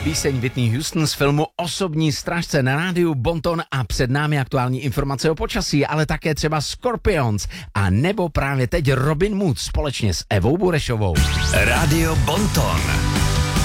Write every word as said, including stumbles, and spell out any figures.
Píseň Whitney Houston z filmu Osobní strážce na rádiu Bonton a před námi aktuální informace o počasí, ale také třeba Scorpions a nebo právě teď Robin Mood společně s Evou Burešovou. Rádio Bonton.